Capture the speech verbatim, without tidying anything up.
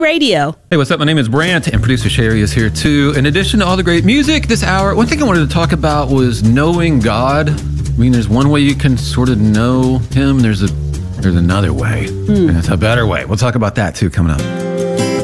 Radio. Hey, what's up? My name is Brant, and producer Sherry is here too. In addition to all the great music this hour, one thing I wanted to talk about was knowing God. I mean, there's one way you can sort of know Him. There's a there's another way, mm. and it's a better way. We'll talk about that too coming up.